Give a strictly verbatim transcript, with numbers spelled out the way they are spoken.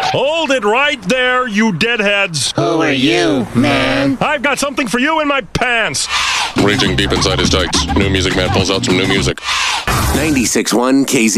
Hold it right there, you deadheads. Who are you, man? I've got something for you in my pants. Raging deep inside his tights, New Music Man pulls out some new music. ninety-six point one K Z.